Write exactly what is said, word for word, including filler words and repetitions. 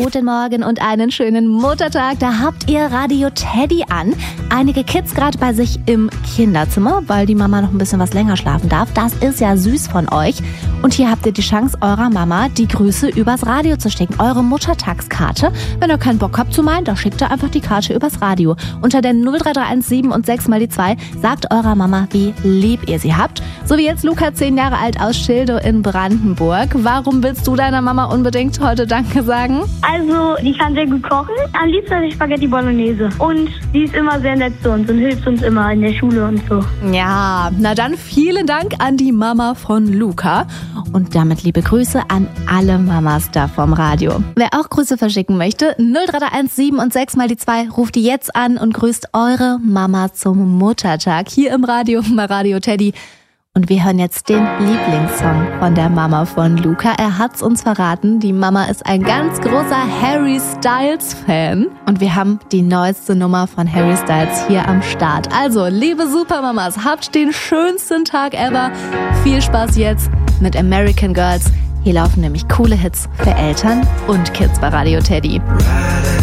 guten Morgen und einen schönen Muttertag. Da habt ihr Radio Teddy an. Einige Kids gerade bei sich im Kinderzimmer, weil die Mama noch ein bisschen was länger schlafen darf. Das ist ja süß von euch. Und hier habt ihr die Chance, eurer Mama die Grüße übers Radio zu schicken. Eure Muttertagskarte. Wenn ihr keinen Bock habt zu meinen, dann schickt ihr einfach die Karte übers Radio. Unter der null drei drei eins sieben und sechs mal die zwei sagt eurer Mama, wie lieb ihr sie habt. So wie jetzt Luca, zehn Jahre alt aus Schildow in Brandenburg. Warum willst du deiner Mama unbedingt heute Danke sagen? Also, die kann sehr gut kochen. Am liebsten die Spaghetti Bolognese. Und die ist immer sehr nett zu uns und hilft uns immer in der Schule und so. Ja, na dann vielen Dank an die Mama von Luca. Und damit liebe Grüße an alle Mamas da vom Radio. Wer auch Grüße verschicken möchte, null drei drei eins sieben und sechs mal die zwei, ruft die jetzt an und grüßt eure Mama zum Muttertag hier im Radio bei Radio Teddy. Und wir hören jetzt den Lieblingssong von der Mama von Luca. Er hat's uns verraten. Die Mama ist ein ganz großer Harry Styles Fan. Und wir haben die neueste Nummer von Harry Styles hier am Start. Also, liebe Supermamas, habt den schönsten Tag ever. Viel Spaß jetzt mit American Girls. Hier laufen nämlich coole Hits für Eltern und Kids bei Radio Teddy.